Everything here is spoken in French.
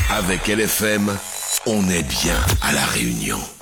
Avec LFM, on est bien à La Réunion.